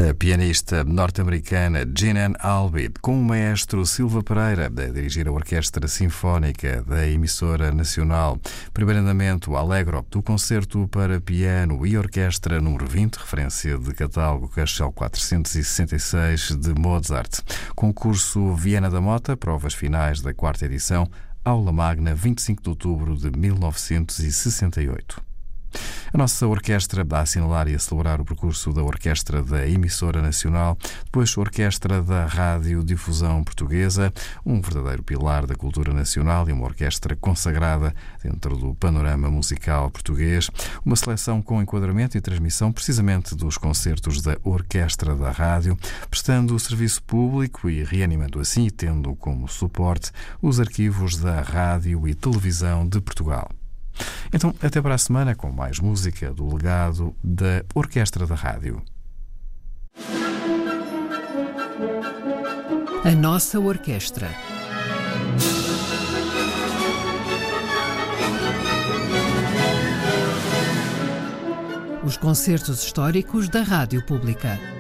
A pianista norte-americana Jeanne Albee, com o maestro Silva Pereira, a dirigir a Orquestra Sinfónica da Emissora Nacional. Primeiro andamento, o Allegro, do Concerto para Piano e Orquestra número 20, referência de catálogo Castelo 466 de Mozart. Concurso Viana da Mota, provas finais da 4ª edição, aula magna, 25 de outubro de 1968. A nossa orquestra dá a assinalar e a celebrar o percurso da Orquestra da Emissora Nacional, depois a Orquestra da Rádio-Difusão Portuguesa, um verdadeiro pilar da cultura nacional e uma orquestra consagrada dentro do panorama musical português, uma seleção com enquadramento e transmissão precisamente dos concertos da Orquestra da Rádio, prestando o serviço público e reanimando assim e tendo como suporte os arquivos da Rádio e Televisão de Portugal. Então, até para a semana com mais música do legado da Orquestra da Rádio. A nossa orquestra. Os concertos históricos da Rádio Pública.